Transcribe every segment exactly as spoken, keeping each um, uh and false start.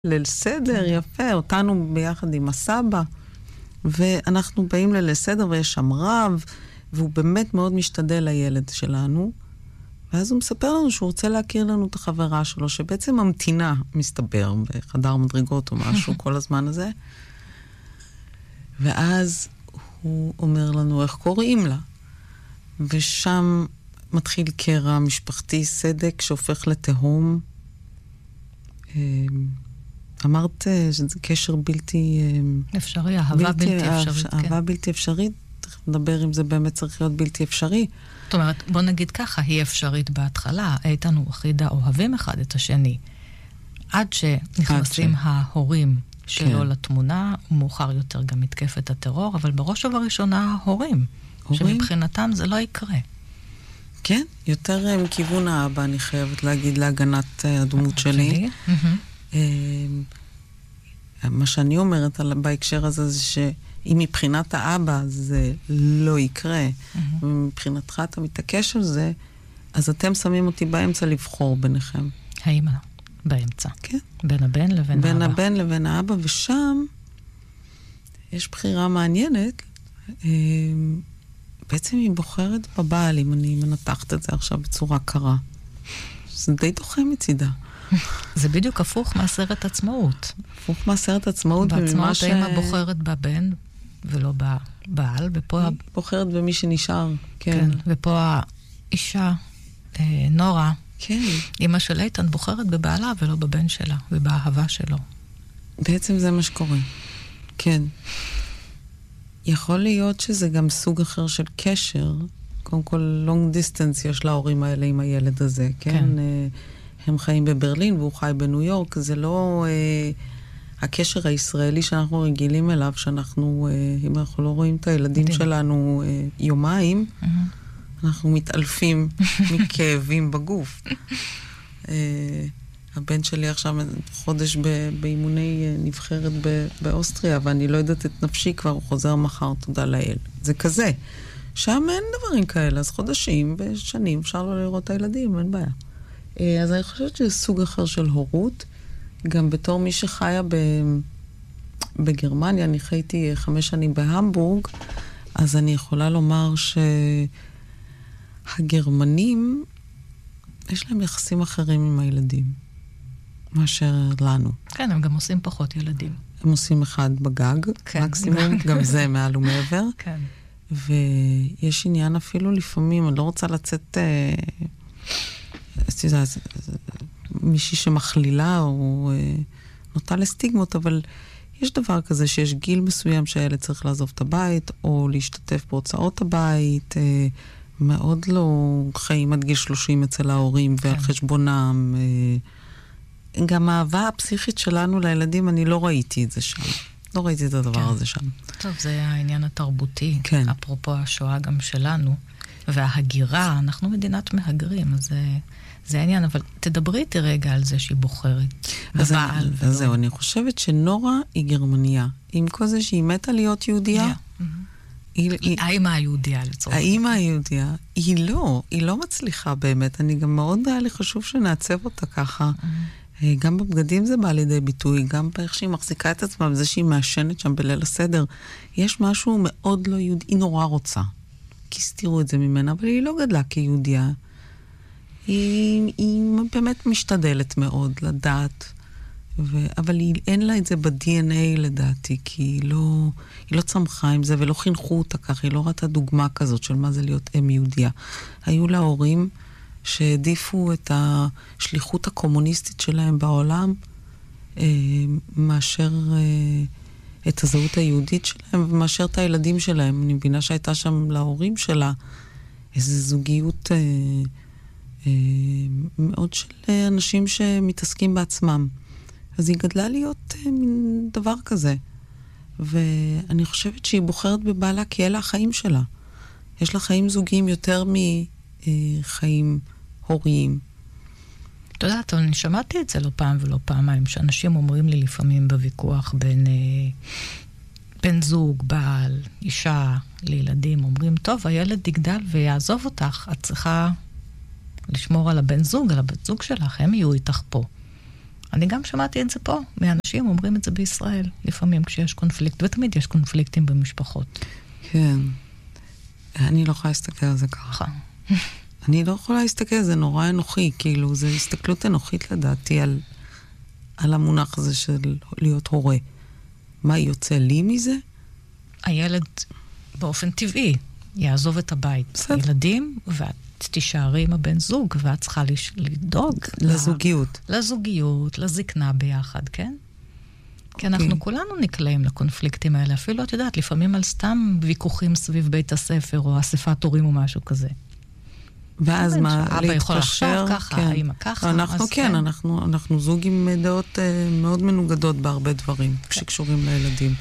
ליל סדר, יפה, אותנו ביחד עם הסבא, ואנחנו באים לליל סדר ויש שם רב, והוא באמת מאוד משתדל לילד שלנו, ואז הוא מספר לנו שהוא רוצה להכיר לנו את החברה שלו, שבעצם ממתינה, מסתבר, בחדר מדרגות או משהו כל הזמן הזה, ואז הוא אומר לנו איך קוראים לה, ושם מתחיל קרע משפחתי, סדק שהופך לתהום. אמרת שזה קשר בלתי אפשרי, אהבה בלתי אפשרית. אהבה בלתי אפשרית, תכף נדבר אם זה באמת צריך להיות בלתי אפשרי. זאת אומרת, בוא נגיד ככה, היא אפשרית בהתחלה, איתן וחידה אוהבים אחד את השני, עד שנכנסים ההורים שלו לתמונה, ומאוחר יותר גם מתקפת הטרור, אבל בראש ובראשונה ההורים, שמבחינתם זה לא יקרה. כן, יותר מכיוון האבא, אני חייבת להגיד, להגנת הדמות שלי. מה שאני אומרת בהקשר הזה, זה שאם מבחינת האבא זה לא יקרה, ומבחינתך אתה מתעקש על זה, אז אתם שמים אותי באמצע לבחור ביניכם. האמא באמצע. כן. בין הבן לבין האבא. בין הבן לבין האבא, ושם יש בחירה מעניינת. בעצם היא בוחרת בבעל, אם אני מנתחת את זה עכשיו בצורה קרה. זה די דוחה מצידה. זה בדיוק הפוך מהסרט עצמאות. הפוך מהסרט עצמאות. בעצמאות ש... האמא בוחרת בבן, ולא בבעל, ופה... היא בוחרת במי שנשאר, כן. כן, ופה האישה, אה, נורה, כן. אמא של איתן, בוחרת בבעלה ולא בבן שלה, ובאהבה שלו. בעצם זה מה שקורה. כן. יכול להיות שזה גם סוג אחר של קשר. קודם כל, long distance יש להורים האלה עם הילד הזה, כן? כן. הם חיים בברלין והוא חי בניו יורק. זה לא אה, הקשר הישראלי שאנחנו רגילים אליו, שאנחנו, אה, אם אנחנו לא רואים את הילדים מדהים. שלנו אה, יומיים, mm-hmm. אנחנו מתעלפים מכאבים בגוף. אה, הבן שלי עכשיו חודש באימוני נבחרת באוסטריה, ואני לא יודעת את נפשי כבר, הוא חוזר מחר, תודה לאל. זה כזה. שם אין דברים כאלה, אז חודשים ושנים אפשר לא לראות את הילדים, אין בעיה. אז אני חושבת שזה סוג אחר של הורות. גם בתור מי שחיה בגרמניה, אני חייתי חמש שנים בהמבורג, אז אני יכולה לומר שהגרמנים, יש להם יחסים אחרים עם הילדים. מאשר לנו. כן, הם גם עושים פחות ילדים. הם עושים אחד בגג, כן, מקסימום, גם זה מעל ומעבר. כן. ויש עניין אפילו לפעמים, אני לא רוצה לצאת, אה, אה, מישהי שמכלילה או אה, נוטה לסטיגמות, אבל יש דבר כזה שיש גיל מסוים שהילד צריך לעזוב את הבית, או להשתתף בהוצאות הבית, אה, מאוד לא חיים עד גיל שלושים אצל ההורים, כן. ועל חשבונם, אה, גם האהבה הפסיכית שלנו לילדים, אני לא ראיתי את זה שם. לא ראיתי את הדבר הזה שם. טוב, זה העניין התרבותי. כן. אפרופו השואה גם שלנו. וההגירה, אנחנו מדינת מהגרים, אז זה, זה העניין. אבל תדברי איתי רגע על זה שהיא בוחרת. בבעל. אז זהו, אני חושבת שנורה היא גרמניה. עם כל זה שהיא מתה להיות יהודיה. האמא היהודיה לצורך. האמא היהודיה, היא לא, היא לא מצליחה באמת. אני גם מאוד היה לי חשוב שנעצב אותה ככה. גם בבגדים זה בא לידי ביטוי, גם באיך שהיא מחזיקה את עצמה, וזה שהיא מאשנת שם בליל הסדר. יש משהו מאוד לא יהודי, היא נורא רוצה. כי הסתירו את זה ממנה, אבל היא לא גדלה כיהודיה. היא, היא באמת משתדלת מאוד לדעת, ו... אבל היא, אין לה את זה ב-די אן איי לדעתי, כי היא לא, היא לא צמחה עם זה, ולא חינכו אותה כך, היא לא ראתה דוגמה כזאת של מה זה להיות אם יהודיה. היו לה הורים שהעדיפו את השליחות הקומוניסטית שלהם בעולם, אה, מאשר אה, את הזהות היהודית שלהם, ומאשר את הילדים שלהם. אני מבינה שהייתה שם להורים שלה איזו זוגיות אה, אה, מאוד של אנשים שמתעסקים בעצמם. אז היא גדלה להיות אה, מין דבר כזה. ואני חושבת שהיא בוחרת בבעלה כי אלה החיים שלה. יש לה חיים זוגיים יותר מחיים הוריים. אתה יודעת, אני שמעתי את זה לא פעם ולא פעמיים, שאנשים אומרים לי לפעמים בוויכוח בין אה, בן זוג, בעל, אישה, לילדים, אומרים, טוב, הילד יגדל ויעזוב אותך, את צריכה לשמור על הבן זוג, על הבת זוג שלך, הם יהיו איתך פה. אני גם שמעתי את זה פה, מאנשים אומרים את זה בישראל, לפעמים כשיש קונפליקט, ותמיד יש קונפליקטים במשפחות. כן. אני לא יכולה להסתכל על זה ככה. אני לא יכולה להסתכל, זה נורא אנוכי, כאילו, זה הסתכלות אנוכית לדעתי על, על המונח הזה של להיות הורה. מה יוצא לי מזה? הילד באופן טבעי יעזוב את הבית. בסדר. ילדים, ואת תישארי עם הבן זוג, ואת צריכה לדאוג. לזוגיות. לזוגיות, לזקנה ביחד, כן? כי אנחנו כולנו נקלעים לקונפליקטים האלה. אפילו, את יודעת, לפעמים על סתם ויכוחים סביב בית הספר, או אספת הורים או משהו כזה. ואז מה, להתקשר? אבא יכול לחשוב ככה, אמא ככה. אנחנו כן, אנחנו זוג עם דעות מאוד מנוגדות בהרבה דברים, שקשורים לילדים.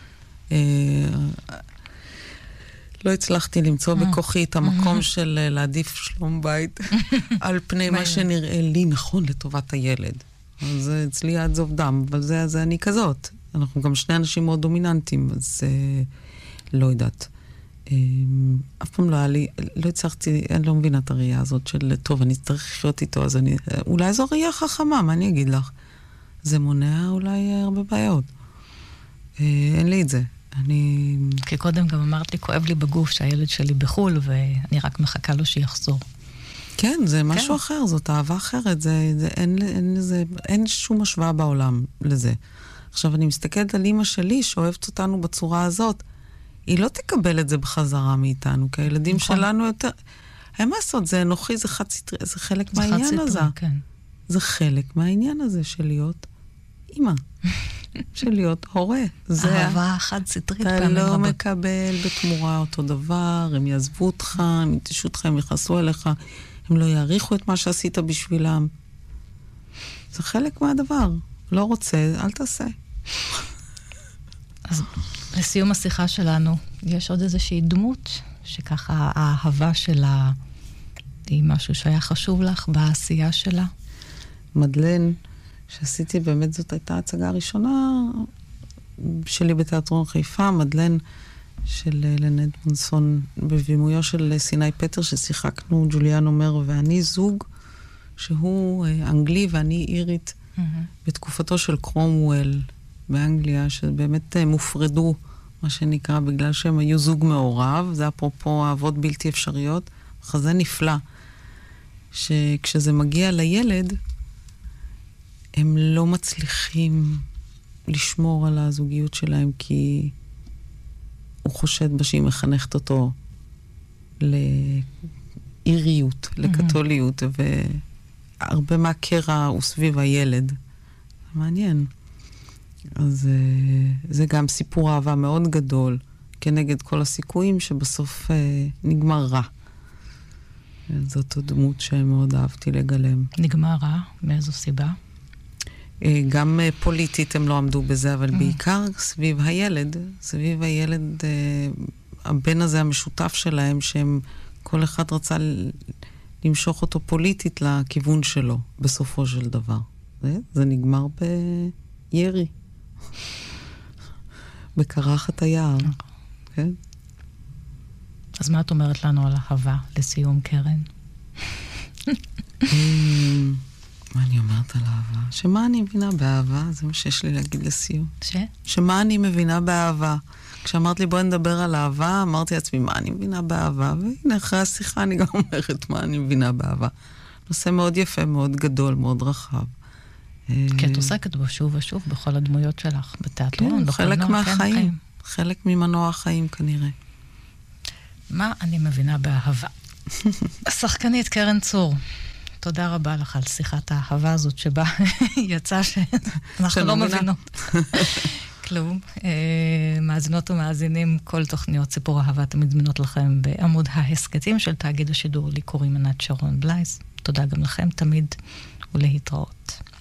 לא הצלחתי למצוא בכוחי את המקום של להעדיף שלום בית, על פני מה שנראה לי נכון לטובת הילד. אז אצלי עד זוב דם, אבל זה, זה אני כזאת. אנחנו גם שני אנשים מאוד דומיננטיים, אז אה, לא יודעת. אה, אף פעם לא היה לי, לא הצלחתי, אני לא מבינה את הראייה הזאת של, טוב, אני צריך לחיות איתו, אז אני, אולי זו ראייה חכמה, מה אני אגיד לך? זה מונע אולי הרבה בעיות. אה, אין לי את זה. אני... כי קודם גם אמרת לי, כואב לי בגוף שהילד שלי בחול, ואני רק מחכה לו שיחזור. כן, זה משהו כן. אחר, זאת אהבה אחרת, זה, זה, אין, אין, זה, אין שום השוואה בעולם לזה. עכשיו, אני מסתכלת על אמא שלי, שאוהבת אותנו בצורה הזאת, היא לא תקבל את זה בחזרה מאיתנו, כי הילדים נכון. שלנו יותר... אין מה לעשות, זה אנוכי, זה חד סטרי, זה חלק זה מהעניין הזה. כן. זה חלק מהעניין הזה של להיות אמא, של להיות הורה. אהבה חד סטרית פעמים רבות. אתה לא רבות. מקבל בתמורה אותו דבר, הם יעזבו אותך, הם יתשו אותך, הם יחסו אליך, הם לא יעריכו את מה שעשית בשבילם. זה חלק מהדבר. לא רוצה, אל תעשה. אז לסיום השיחה שלנו, יש עוד איזושהי דמות שככה האהבה שלה היא משהו שהיה חשוב לך בעשייה שלה? מדלן, שעשיתי באמת, זאת הייתה הצגה הראשונה שלי בתיאטרון חיפה, מדלן של לנד מונסון, בבימויו של סיני פטר, ששיחקנו, ג'וליאן אומר ואני, זוג שהוא אנגלי ואני אירית, mm-hmm. בתקופתו של קרומוול באנגליה, שבאמת מופרדו, מה שנקרא, בגלל שהם היו זוג מעורב, זה אפרופו אהבות בלתי אפשריות, חזה נפלא, שכשזה מגיע לילד, הם לא מצליחים לשמור על הזוגיות שלהם, כי הוא חושד בה שהיא מחנכת אותו לאיריות, לקתוליות, והרבה מהקרע הוא סביב הילד. מעניין. אז זה גם סיפור אהבה מאוד גדול, כנגד כל הסיכויים שבסוף נגמר רע. זאת הדמות שמאוד אהבתי לגלם. נגמר רע? מאיזו סיבה? גם פוליטית הם לא עמדו בזה, אבל בעיקר סביב הילד, סביב הילד, הבן הזה המשותף שלהם, שהם, כל אחד רצה למשוך אותו פוליטית לכיוון שלו, בסופו של דבר. זה, זה נגמר בירי. בקרחת היער. כן? אז מה את אומרת לנו על אהבה לסיום, קרן? מה אני אומרת על אהבה? שמה אני מבינה באהבה? זה מה שיש לי להגיד לסיום. ש? שמה אני מבינה באהבה? כשאמרת לי בואי נדבר על אהבה, אמרתי לעצמי מה אני מבינה באהבה, והנה אחרי השיחה אני גם אומרת מה אני מבינה באהבה. נושא מאוד יפה, מאוד גדול, מאוד רחב. כי את עוסקת בו שוב ושוב בכל הדמויות שלך, בתיאטרון, כן, חלק מהחיים, חלק ממנוע החיים כנראה. מה אני מבינה באהבה? השחקנית קרן צור, תודה רבה לך על שיחת האהבה הזאת שבה יצא שאנחנו לא מבינות כלום. מאזינות ומאזינים, כל תוכניות סיפור אהבה תמיד זמינות לכם בעמוד ההסקטים של תאגיד השידור. לי קוראים ענת שרון בלייס. תודה גם לכם תמיד ולהתראות.